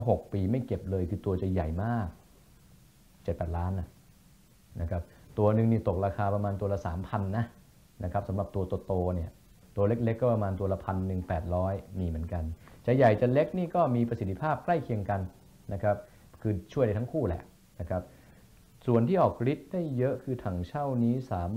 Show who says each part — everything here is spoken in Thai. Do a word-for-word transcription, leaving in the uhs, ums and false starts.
Speaker 1: หกปีไม่เก็บเลยคือตัวจะใหญ่มากเจ็ดแปดล้านนะนะครับตัวหนึ่งนี่ตกราคาประมาณตัวละสามพันนะนะครับสำหรับตัวโตๆเนี่ยตัวเล็กๆก็ประมาณตัวละพันหนึ่งแปดร้อยมีเหมือนกันจะใหญ่จะเล็กนี่ก็มีประสิทธิภาพใกล้เคียงกันนะครับคือช่วยได้ทั้งคู่แหละนะครับส่วนที่ออกฤทธิ์ได้เยอะคือถังเช่านี้สาม